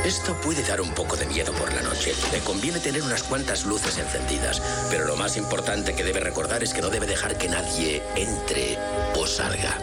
Esto puede dar un poco de miedo por la noche. Le conviene tener unas cuantas luces encendidas. Pero lo más importante que debe recordar es que no debe dejar que nadie entre o salga.